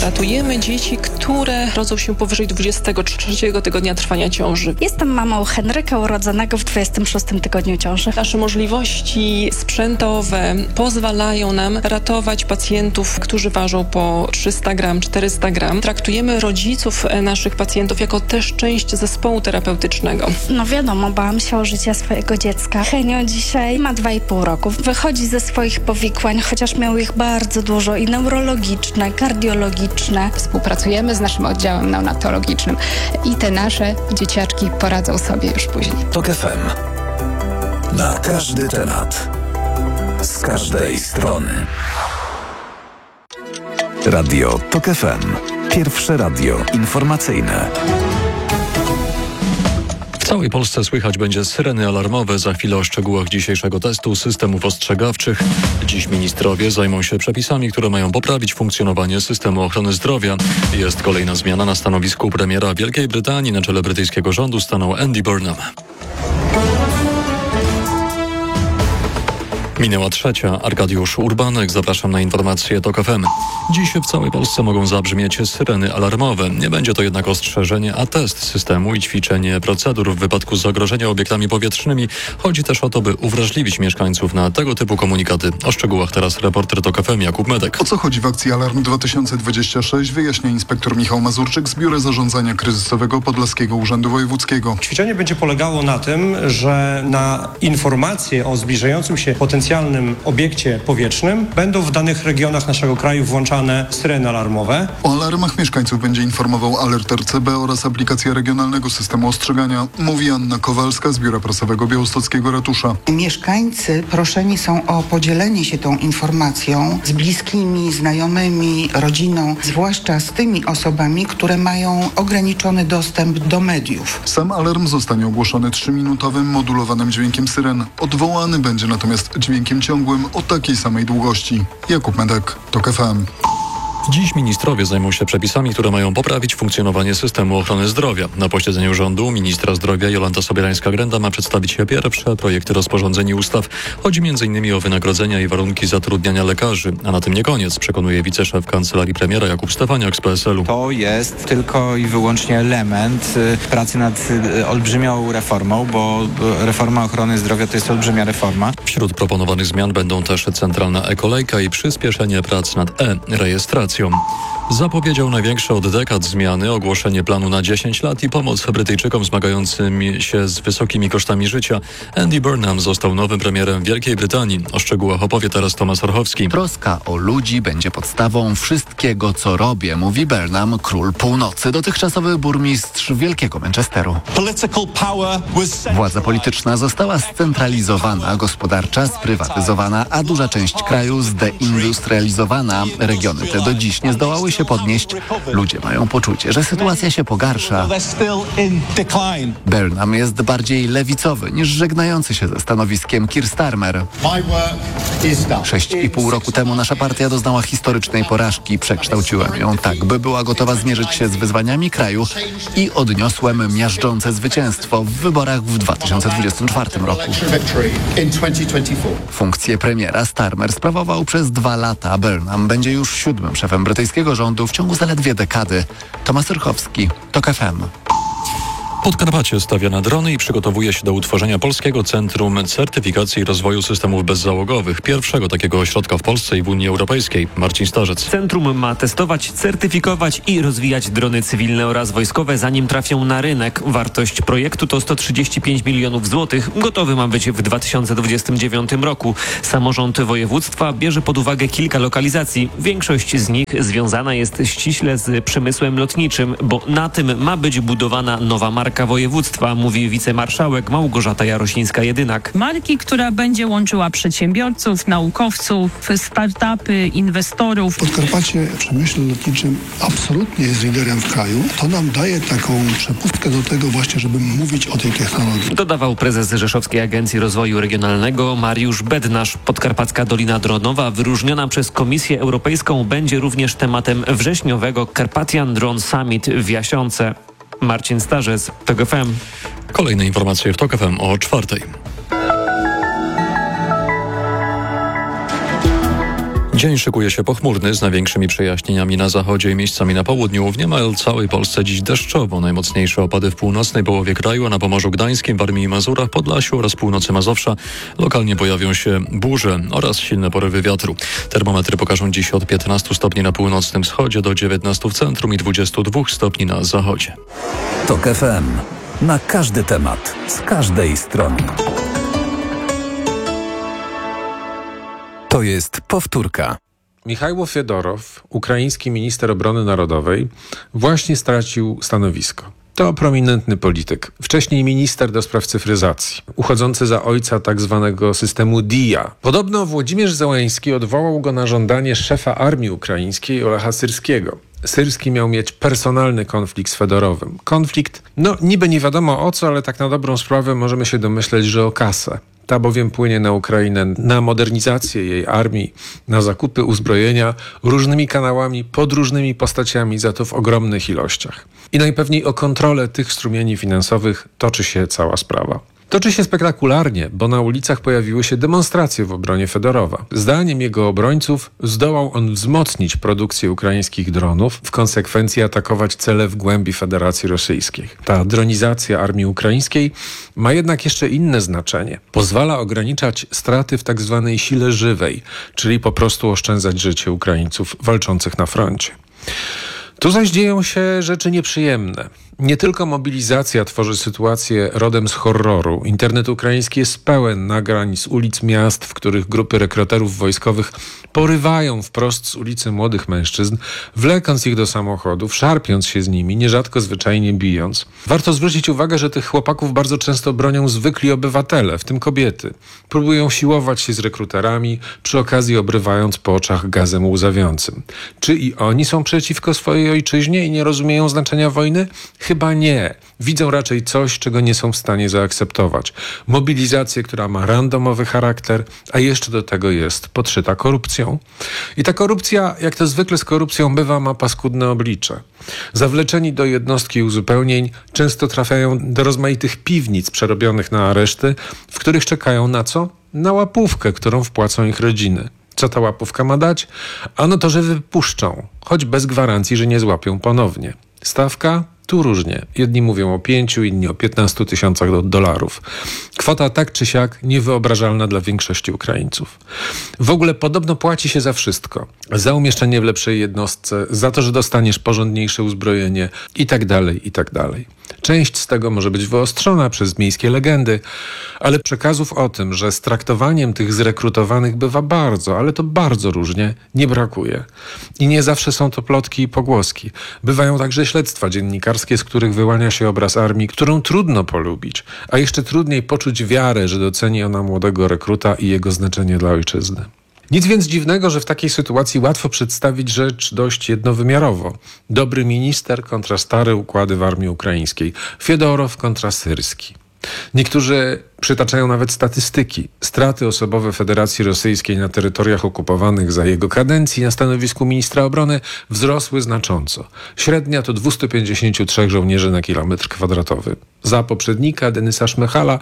Ratujemy dzieci, które rodzą się powyżej 23 tygodnia trwania ciąży. Jestem mamą Henryka, urodzonego w 26 tygodniu ciąży. Nasze możliwości sprzętowe pozwalają nam ratować pacjentów, którzy ważą po 300 gram, 400 gram. Traktujemy rodziców naszych pacjentów jako też część zespołu terapeutycznego. No wiadomo, bałam się o życie swojego dziecka. Henio dzisiaj ma 2,5 roku. Wychodzi ze swoich powikłań, chociaż miał ich bardzo dużo i neurologiczne, kardiologiczne. Współpracujemy z naszym oddziałem neonatologicznym i te nasze dzieciaczki poradzą sobie już później. TOK FM. Na każdy temat. Z każdej strony. Radio TOK FM. Pierwsze radio informacyjne. W całej Polsce słychać będzie syreny alarmowe. Za chwilę o szczegółach dzisiejszego testu systemów ostrzegawczych. Dziś ministrowie zajmą się przepisami, które mają poprawić funkcjonowanie systemu ochrony zdrowia. Jest kolejna zmiana na stanowisku premiera Wielkiej Brytanii. Na czele brytyjskiego rządu stanął Andy Burnham. Minęła 3. Arkadiusz Urbanek. Zapraszam na informacje TOK FM. Dziś w całej Polsce mogą zabrzmieć syreny alarmowe. Nie będzie to jednak ostrzeżenie, a test systemu i ćwiczenie procedur w wypadku zagrożenia obiektami powietrznymi. Chodzi też o to, by uwrażliwić mieszkańców na tego typu komunikaty. O szczegółach teraz reporter TOK FM Jakub Medek. O co chodzi w akcji Alarm 2026 wyjaśnia inspektor Michał Mazurczyk z Biura Zarządzania Kryzysowego Podlaskiego Urzędu Wojewódzkiego. Ćwiczenie będzie polegało na tym, że na informacje o zbliżającym się potencjalnym obiekcie powietrznym będą w danych regionach naszego kraju włączane syreny alarmowe. O alarmach mieszkańców będzie informował Alert RCB oraz aplikacja regionalnego systemu ostrzegania, mówi Anna Kowalska z Biura Prasowego Białostockiego Ratusza. Mieszkańcy proszeni są o podzielenie się tą informacją z bliskimi, znajomymi, rodziną, zwłaszcza z tymi osobami, które mają ograniczony dostęp do mediów. Sam alarm zostanie ogłoszony 3-minutowym modulowanym dźwiękiem syren. Odwołany będzie natomiast dźwiękiem ciągłym o takiej samej długości. Jakub Medek, TOK FM. Dziś ministrowie zajmą się przepisami, które mają poprawić funkcjonowanie systemu ochrony zdrowia. Na posiedzeniu rządu ministra zdrowia Jolanta Sobierańska-Grenda ma przedstawić pierwsze projekty rozporządzeń i ustaw. Chodzi m.in. o wynagrodzenia i warunki zatrudniania lekarzy. A na tym nie koniec, przekonuje wiceszef kancelarii premiera Jakub Stefaniak z PSL-u. To jest tylko i wyłącznie element pracy nad olbrzymią reformą, bo reforma ochrony zdrowia to jest olbrzymia reforma. Wśród proponowanych zmian będą też centralna e-kolejka i przyspieszenie prac nad e-rejestracją. Zapowiedział największe od dekad zmiany, ogłoszenie planu na 10 lat i pomoc Brytyjczykom zmagającym się z wysokimi kosztami życia. Andy Burnham został nowym premierem Wielkiej Brytanii. O szczegółach opowie teraz Tomasz Orchowski. Troska o ludzi będzie podstawą wszystkiego, co robię, mówi Burnham, król północy, dotychczasowy burmistrz Wielkiego Manchesteru. Władza polityczna została scentralizowana, gospodarcza sprywatyzowana, a duża część kraju zdeindustrializowana. Regiony te do dziś nie zdołały się podnieść. Ludzie mają poczucie, że sytuacja się pogarsza. Burnham jest bardziej lewicowy niż żegnający się ze stanowiskiem Keir Starmer. 6,5 roku temu nasza partia doznała historycznej porażki. Przekształciłem ją tak, by była gotowa zmierzyć się z wyzwaniami kraju i odniosłem miażdżące zwycięstwo w wyborach w 2024 roku. Funkcję premiera Starmer sprawował przez 2 lata. Burnham będzie już 7. szefem brytyjskiego rządu w ciągu zaledwie dekady. Tomasz Orchowski, TOK FM. Podkarpacie stawia na drony i przygotowuje się do utworzenia Polskiego Centrum Certyfikacji i Rozwoju Systemów Bezzałogowych. Pierwszego takiego ośrodka w Polsce i w Unii Europejskiej. Marcin Starzec. Centrum ma testować, certyfikować i rozwijać drony cywilne oraz wojskowe, zanim trafią na rynek. Wartość projektu to 135 milionów złotych. Gotowy ma być w 2029 roku. Samorząd województwa bierze pod uwagę kilka lokalizacji. Większość z nich związana jest ściśle z przemysłem lotniczym, bo na tym ma być budowana nowa marka województwa, mówi wicemarszałek Małgorzata Jarosińska-Jedynak. Marki, która będzie łączyła przedsiębiorców, naukowców, startupy, inwestorów. Podkarpacie w przemyśle lotniczym absolutnie jest liderem w kraju. To nam daje taką przepustkę do tego właśnie, żeby mówić o tej technologii. Dodawał prezes Rzeszowskiej Agencji Rozwoju Regionalnego Mariusz Bednarz. Podkarpacka Dolina Dronowa, wyróżniona przez Komisję Europejską, będzie również tematem wrześniowego Carpathian Drone Summit w Jasionce. Marcin Starzec, TOK FM. Kolejne informacje w TOK FM o 4:00. Dzień szykuje się pochmurny z największymi przejaśnieniami na zachodzie i miejscami na południu. W niemal całej Polsce dziś deszczowo. Najmocniejsze opady w północnej połowie kraju, a na Pomorzu Gdańskim, Warmii i Mazurach, Podlasiu oraz północy Mazowsza. Lokalnie pojawią się burze oraz silne porywy wiatru. Termometry pokażą dziś od 15 stopni na północnym wschodzie do 19 w centrum i 22 stopni na zachodzie. TOK FM. Na każdy temat, z każdej strony. To jest powtórka. Michajło Fiodorow, ukraiński minister obrony narodowej, właśnie stracił stanowisko. To prominentny polityk, wcześniej minister do spraw cyfryzacji, uchodzący za ojca tak zwanego systemu DIA. Podobno Włodzimierz Zełenski odwołał go na żądanie szefa armii ukraińskiej Olecha Syrskiego. Syrski miał mieć personalny konflikt z Fedorowym. Konflikt, niby nie wiadomo o co, ale tak na dobrą sprawę możemy się domyśleć, że o kasę. Ta bowiem płynie na Ukrainę na modernizację jej armii, na zakupy uzbrojenia różnymi kanałami, pod różnymi postaciami, za to w ogromnych ilościach. I najpewniej o kontrolę tych strumieni finansowych toczy się cała sprawa. Toczy się spektakularnie, bo na ulicach pojawiły się demonstracje w obronie Fedorowa. Zdaniem jego obrońców zdołał on wzmocnić produkcję ukraińskich dronów, w konsekwencji atakować cele w głębi Federacji Rosyjskiej. Ta dronizacja armii ukraińskiej ma jednak jeszcze inne znaczenie. Pozwala ograniczać straty w tak zwanej sile żywej, czyli po prostu oszczędzać życie Ukraińców walczących na froncie. Tu zaś dzieją się rzeczy nieprzyjemne. Nie tylko mobilizacja tworzy sytuację rodem z horroru. Internet ukraiński jest pełen nagrań z ulic miast, w których grupy rekruterów wojskowych porywają wprost z ulicy młodych mężczyzn, wlekąc ich do samochodów, szarpiąc się z nimi, nierzadko zwyczajnie bijąc. Warto zwrócić uwagę, że tych chłopaków bardzo często bronią zwykli obywatele, w tym kobiety. Próbują siłować się z rekruterami, przy okazji obrywając po oczach gazem łzawiącym. Czy i oni są przeciwko swojej ojczyźnie i nie rozumieją znaczenia wojny? Chyba nie. Widzą raczej coś, czego nie są w stanie zaakceptować. Mobilizację, która ma randomowy charakter, a jeszcze do tego jest podszyta korupcją. I ta korupcja, jak to zwykle z korupcją bywa, ma paskudne oblicze. Zawleczeni do jednostki uzupełnień często trafiają do rozmaitych piwnic przerobionych na areszty, w których czekają na co? Na łapówkę, którą wpłacą ich rodziny. Co ta łapówka ma dać? Ano to, że wypuszczą, choć bez gwarancji, że nie złapią ponownie. Stawka? Tu różnie. Jedni mówią o 5, inni o 15 tysiącach dolarów. Kwota tak czy siak niewyobrażalna dla większości Ukraińców. W ogóle podobno płaci się za wszystko. Za umieszczenie w lepszej jednostce, za to, że dostaniesz porządniejsze uzbrojenie i tak dalej, i tak dalej. Część z tego może być wyostrzona przez miejskie legendy, ale przekazów o tym, że z traktowaniem tych zrekrutowanych bywa bardzo, ale to bardzo różnie, nie brakuje. I nie zawsze są to plotki i pogłoski. Bywają także śledztwa dziennikarskie, z których wyłania się obraz armii, którą trudno polubić, a jeszcze trudniej poczuć wiarę, że doceni ona młodego rekruta i jego znaczenie dla ojczyzny. Nic więc dziwnego, że w takiej sytuacji łatwo przedstawić rzecz dość jednowymiarowo. Dobry minister kontra stare układy w armii ukraińskiej. Fiodorow kontra Syrski. Niektórzy przytaczają nawet statystyki. Straty osobowe Federacji Rosyjskiej na terytoriach okupowanych za jego kadencji na stanowisku ministra obrony wzrosły znacząco. Średnia to 253 żołnierzy na kilometr kwadratowy. Za poprzednika Denysa Szmychala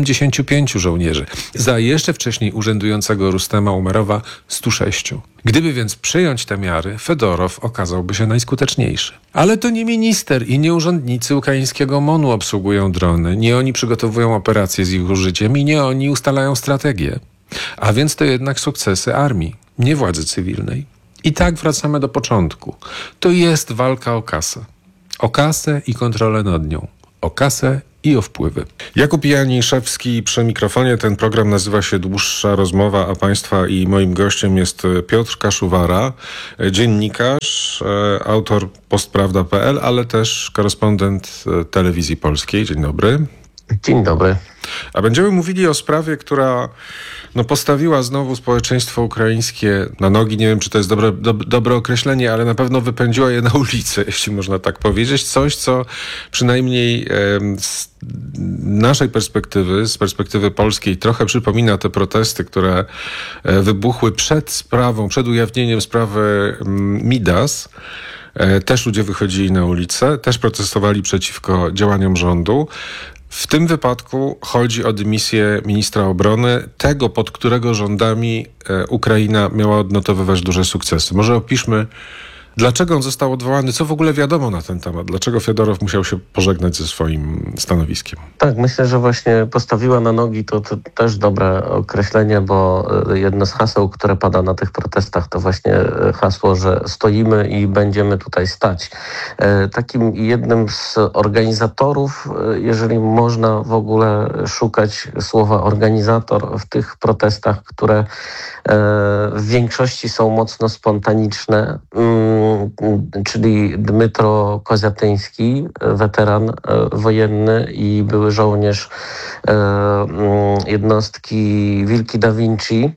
75 żołnierzy. Za jeszcze wcześniej urzędującego Rustema Umerowa 106. Gdyby więc przyjąć te miary, Fedorow okazałby się najskuteczniejszy. Ale to nie minister i nie urzędnicy ukraińskiego MON-u obsługują drony. Nie oni przygotowują operacje z ich użyciem i nie oni ustalają strategię. A więc to jednak sukcesy armii, nie władzy cywilnej. I tak wracamy do początku. To jest walka o kasę. O kasę i kontrolę nad nią. O kasę i o wpływy. Jakub Janiszewski przy mikrofonie. Ten program nazywa się Dłuższa Rozmowa, a Państwa i moim gościem jest Piotr Kaszuwara, dziennikarz, autor postprawda.pl, ale też korespondent Telewizji Polskiej. Dzień dobry. Dzień dobry. A będziemy mówili o sprawie, która postawiła znowu społeczeństwo ukraińskie na nogi. Nie wiem, czy to jest dobre określenie, ale na pewno wypędziła je na ulicę, jeśli można tak powiedzieć. Coś, co przynajmniej z naszej perspektywy, z perspektywy polskiej, trochę przypomina te protesty, które wybuchły przed ujawnieniem sprawy Midas. Też ludzie wychodzili na ulicę, też protestowali przeciwko działaniom rządu. W tym wypadku chodzi o dymisję ministra obrony, tego, pod którego rządami Ukraina miała odnotowywać duże sukcesy. Może opiszmy, dlaczego on został odwołany, co w ogóle wiadomo na ten temat, dlaczego Fiodorow musiał się pożegnać ze swoim stanowiskiem. Tak, myślę, że właśnie postawiła na nogi to też dobre określenie, bo jedno z haseł, które pada na tych protestach, to właśnie hasło, że stoimy i będziemy tutaj stać. Takim jednym z organizatorów, jeżeli można w ogóle szukać słowa organizator w tych protestach, które w większości są mocno spontaniczne, czyli Dmytro Koziatyński, weteran wojenny i były żołnierz jednostki Wilki Da Vinci.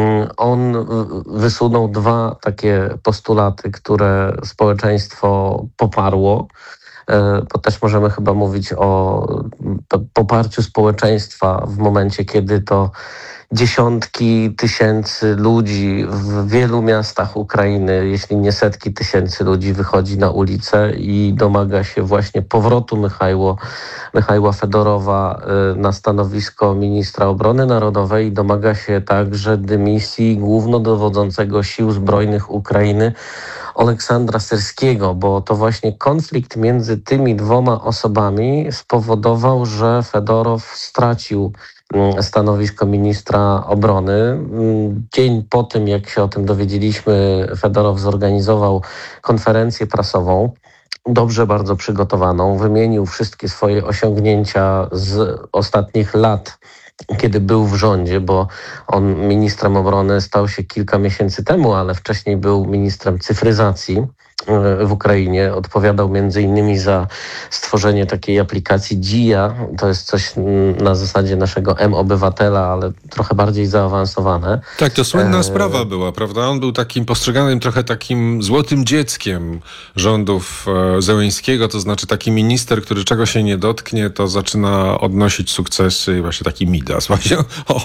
On wysunął dwa takie postulaty, które społeczeństwo poparło. Bo też możemy chyba mówić o poparciu społeczeństwa w momencie, kiedy to dziesiątki tysięcy ludzi w wielu miastach Ukrainy, jeśli nie setki tysięcy ludzi wychodzi na ulicę i domaga się właśnie powrotu Michajła Fedorowa na stanowisko ministra obrony narodowej i domaga się także dymisji głównodowodzącego Sił Zbrojnych Ukrainy Oleksandra Syrskiego, bo to właśnie konflikt między tymi dwoma osobami spowodował, że Fedorow stracił stanowisko ministra obrony. Dzień po tym, jak się o tym dowiedzieliśmy, Fedorow zorganizował konferencję prasową, dobrze bardzo przygotowaną, wymienił wszystkie swoje osiągnięcia z ostatnich lat, kiedy był w rządzie, bo on ministrem obrony stał się kilka miesięcy temu, ale wcześniej był ministrem cyfryzacji w Ukrainie. Odpowiadał między innymi za stworzenie takiej aplikacji Dzija. To jest coś na zasadzie naszego M-Obywatela, ale trochę bardziej zaawansowane. Tak, to słynna sprawa była, prawda? On był takim postrzeganym trochę takim złotym dzieckiem rządów Zełenskiego, to znaczy taki minister, który czego się nie dotknie, to zaczyna odnosić sukcesy i właśnie taki Midas. Właśnie,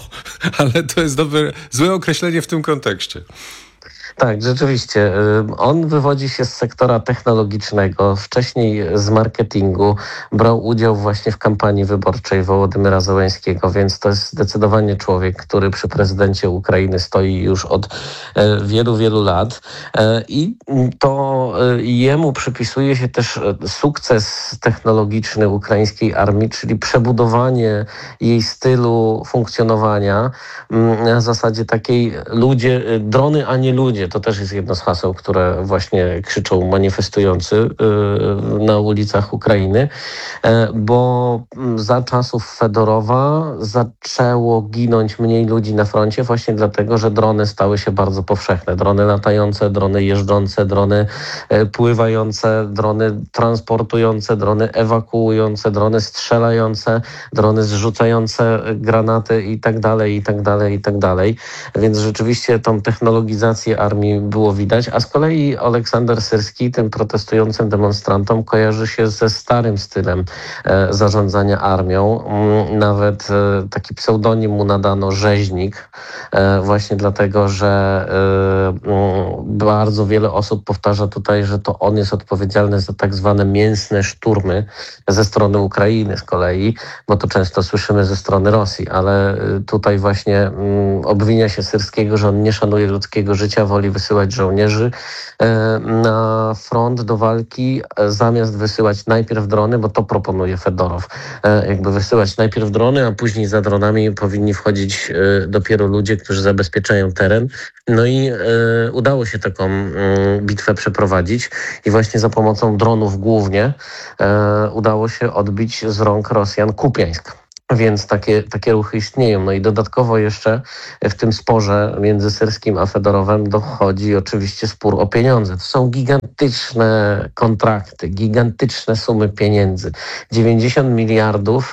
ale to jest złe określenie w tym kontekście. Tak, rzeczywiście. On wywodzi się z sektora technologicznego, wcześniej z marketingu. Brał udział właśnie w kampanii wyborczej Wołodymyra Zełenskiego, więc to jest zdecydowanie człowiek, który przy prezydencie Ukrainy stoi już od wielu, wielu lat. I to jemu przypisuje się też sukces technologiczny ukraińskiej armii, czyli przebudowanie jej stylu funkcjonowania na zasadzie takiej drony, a nie ludzie. To też jest jedno z haseł, które właśnie krzyczą manifestujący na ulicach Ukrainy, bo za czasów Fedorowa zaczęło ginąć mniej ludzi na froncie właśnie dlatego, że drony stały się bardzo powszechne. Drony latające, drony jeżdżące, drony pływające, drony transportujące, drony ewakuujące, drony strzelające, drony zrzucające granaty i tak dalej, i tak dalej, i tak dalej. Więc rzeczywiście tą technologizację armii było widać, a z kolei Oleksander Syrski tym protestującym demonstrantom kojarzy się ze starym stylem zarządzania armią. Nawet taki pseudonim mu nadano Rzeźnik, właśnie dlatego, że bardzo wiele osób powtarza tutaj, że to on jest odpowiedzialny za tak zwane mięsne szturmy ze strony Ukrainy z kolei, bo to często słyszymy ze strony Rosji, ale tutaj właśnie obwinia się Syrskiego, że on nie szanuje ludzkiego życia, woli wysyłać żołnierzy na front do walki, zamiast wysyłać najpierw drony, bo to proponuje Fedorow. Jakby wysyłać najpierw drony, a później za dronami powinni wchodzić dopiero ludzie, którzy zabezpieczają teren. No i udało się taką bitwę przeprowadzić i właśnie za pomocą dronów głównie udało się odbić z rąk Rosjan Kupiańsk. Więc takie ruchy istnieją. No i dodatkowo jeszcze w tym sporze między Syrskim a Fedorowem dochodzi oczywiście spór o pieniądze. To są gigantyczne kontrakty, gigantyczne sumy pieniędzy. 90 miliardów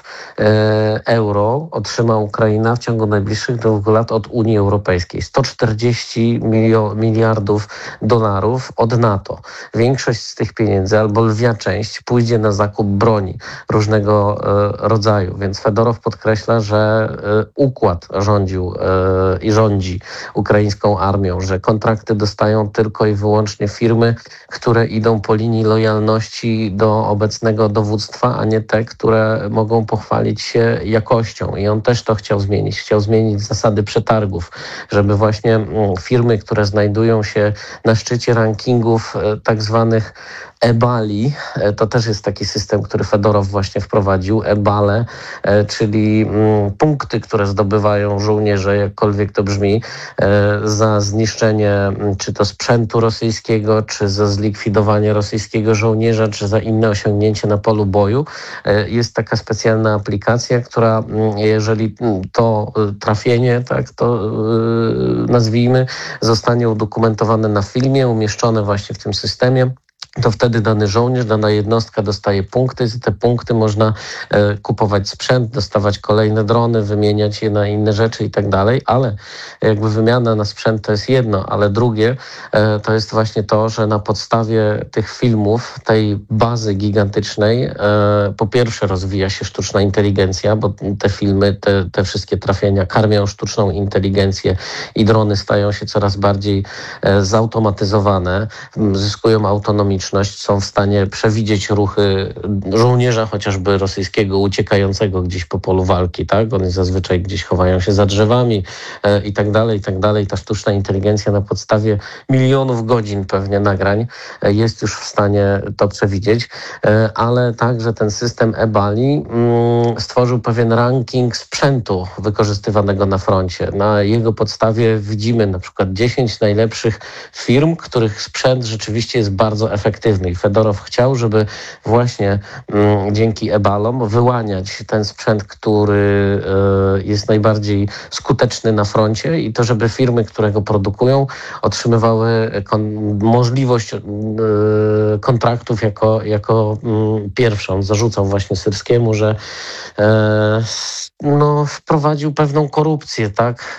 euro otrzyma Ukraina w ciągu najbliższych 2 lat od Unii Europejskiej. 140 miliardów dolarów od NATO. Większość z tych pieniędzy, albo lwia część, pójdzie na zakup broni różnego rodzaju. Więc Fedorow Fedorow podkreśla, że układ rządził i rządzi ukraińską armią, że kontrakty dostają tylko i wyłącznie firmy, które idą po linii lojalności do obecnego dowództwa, a nie te, które mogą pochwalić się jakością. I on też to chciał zmienić. Chciał zmienić zasady przetargów, żeby właśnie firmy, które znajdują się na szczycie rankingów tak zwanych EBALI, to też jest taki system, który Fedorow właśnie wprowadził, EBALE, czyli punkty, które zdobywają żołnierze, jakkolwiek to brzmi, za zniszczenie czy to sprzętu rosyjskiego, czy za zlikwidowanie rosyjskiego żołnierza, czy za inne osiągnięcie na polu boju. Jest taka specjalna aplikacja, która jeżeli to trafienie, tak to nazwijmy, zostanie udokumentowane na filmie, umieszczone właśnie w tym systemie, to wtedy dany żołnierz, dana jednostka dostaje punkty. Za te punkty można kupować sprzęt, dostawać kolejne drony, wymieniać je na inne rzeczy i tak dalej, ale jakby wymiana na sprzęt to jest jedno, ale drugie to jest właśnie to, że na podstawie tych filmów, tej bazy gigantycznej, po pierwsze rozwija się sztuczna inteligencja, bo te filmy, te wszystkie trafienia karmią sztuczną inteligencję i drony stają się coraz bardziej zautomatyzowane, zyskują autonomiczność, są w stanie przewidzieć ruchy żołnierza chociażby rosyjskiego uciekającego gdzieś po polu walki, tak? One zazwyczaj gdzieś chowają się za drzewami i tak dalej, i tak dalej. Ta sztuczna inteligencja na podstawie milionów godzin pewnie nagrań jest już w stanie to przewidzieć, ale także ten system EBALI stworzył pewien ranking sprzętu wykorzystywanego na froncie. Na jego podstawie widzimy na przykład 10 najlepszych firm, których sprzęt rzeczywiście jest bardzo efektywny. I Fedorow chciał, żeby właśnie dzięki EBALom wyłaniać ten sprzęt, który jest najbardziej skuteczny na froncie i to, żeby firmy, które go produkują, otrzymywały możliwość kontraktów jako pierwszą. Zarzucał właśnie Syrskiemu, że wprowadził pewną korupcję, tak,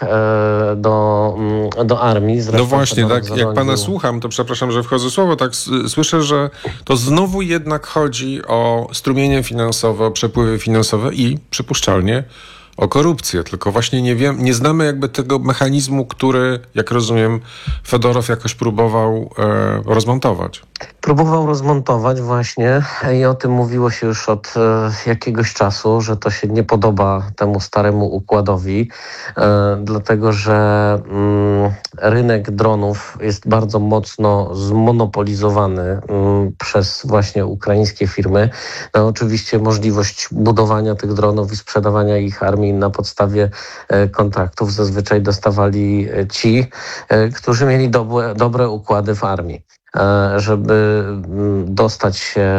do armii. Zresztą no właśnie, tak, jak pana słucham, to przepraszam, że wchodzę w słowo, tak słyszę, że to znowu jednak chodzi o strumienie finansowe, o przepływy finansowe i przypuszczalnie o korupcję, tylko właśnie nie znamy jakby tego mechanizmu, który, jak rozumiem, Fedorow jakoś próbował rozmontować. Próbował rozmontować właśnie i o tym mówiło się już od jakiegoś czasu, że to się nie podoba temu staremu układowi, dlatego że rynek dronów jest bardzo mocno zmonopolizowany przez właśnie ukraińskie firmy. No, oczywiście możliwość budowania tych dronów i sprzedawania ich armii na podstawie kontraktów zazwyczaj dostawali ci, którzy mieli dobre układy w armii. Żeby dostać się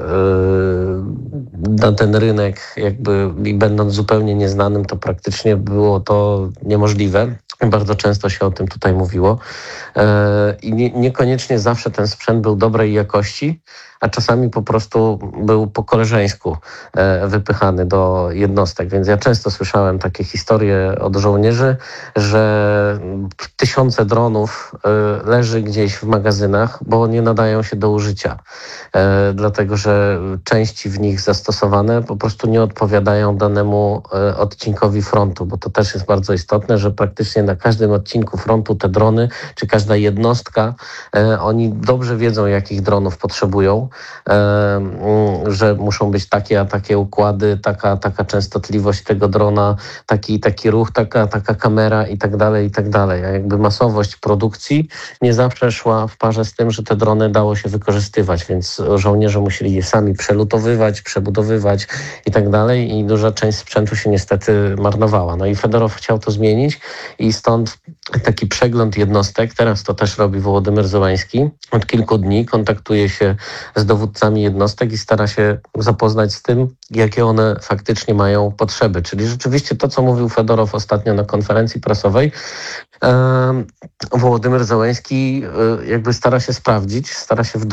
na ten rynek jakby i będąc zupełnie nieznanym, to praktycznie było to niemożliwe. Bardzo często się o tym tutaj mówiło i niekoniecznie zawsze ten sprzęt był dobrej jakości, a czasami po prostu był po koleżeńsku wypychany do jednostek. Więc ja często słyszałem takie historie od żołnierzy, że tysiące dronów leży gdzieś w magazynach, bo nie nadają się do użycia. Dlatego, że części w nich zastosowane po prostu nie odpowiadają danemu odcinkowi frontu, bo to też jest bardzo istotne, że praktycznie na każdym odcinku frontu te drony, czy każda jednostka, oni dobrze wiedzą, jakich dronów potrzebują, że muszą być takie a takie układy, taka częstotliwość tego drona, taki ruch, taka kamera i tak dalej, i tak dalej. A jakby masowość produkcji nie zawsze szła w parze z tym, że te drony dało się wykorzystywać, więc żołnierze musieli je sami przelutowywać, przebudowywać i tak dalej i duża część sprzętu się niestety marnowała. No i Fedorow chciał to zmienić i stąd taki przegląd jednostek, teraz to też robi Wołodymyr Zełański, od kilku dni kontaktuje się z dowódcami jednostek i stara się zapoznać z tym, jakie one faktycznie mają potrzeby. Czyli rzeczywiście to, co mówił Fedorow ostatnio na konferencji prasowej, Wołodymyr Zełański jakby stara się sprawdzić, stara się